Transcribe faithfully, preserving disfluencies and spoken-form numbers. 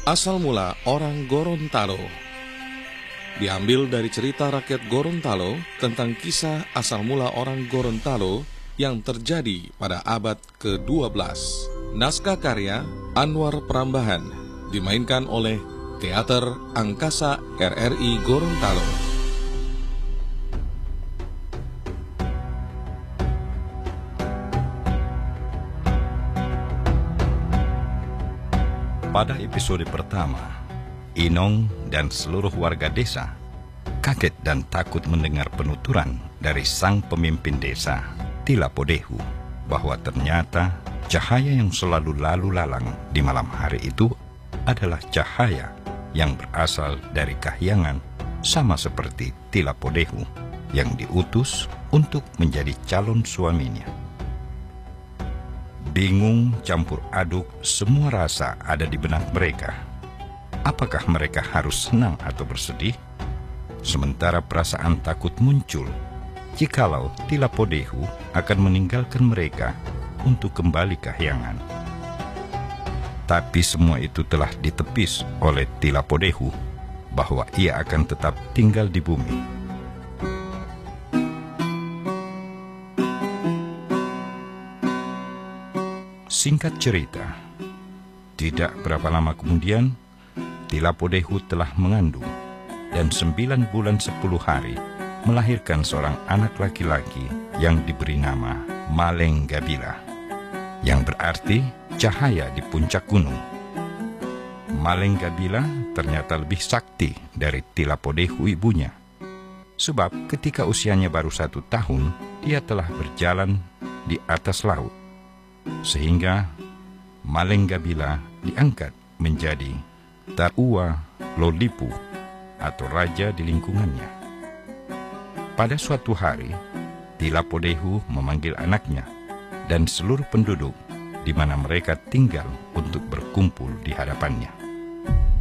Asal mula orang Gorontalo diambil dari cerita rakyat Gorontalo tentang kisah asal mula orang Gorontalo yang terjadi pada abad kedua belas. Naskah karya Anwar Prambahan, dimainkan oleh Teater Angkasa R R I Gorontalo. Pada episode pertama, Inong dan seluruh warga desa kaget dan takut mendengar penuturan dari sang pemimpin desa, Tilapodehu, bahwa ternyata cahaya yang selalu lalu lalang di malam hari itu adalah cahaya yang berasal dari kahyangan, sama seperti Tilapodehu yang diutus untuk menjadi calon suaminya. Bingung campur aduk semua rasa ada di benak mereka. Apakah mereka harus senang atau bersedih? Sementara perasaan takut muncul jikalau Tilapodehu akan meninggalkan mereka untuk kembali kahyangan. Tapi semua itu telah ditepis oleh Tilapodehu bahwa ia akan tetap tinggal di bumi. Singkat cerita, tidak berapa lama kemudian, Tilapodehu telah mengandung dan sembilan bulan sepuluh hari melahirkan seorang anak laki-laki yang diberi nama Malenggabila, yang berarti cahaya di puncak gunung. Malenggabila ternyata lebih sakti dari Tilapodehu ibunya, sebab ketika usianya baru satu tahun, ia telah berjalan di atas laut. Sehingga Malenggabila diangkat menjadi Taua Lolipu atau raja di lingkungannya. Pada suatu hari, Tilapodehu memanggil anaknya dan seluruh penduduk di mana mereka tinggal untuk berkumpul di hadapannya.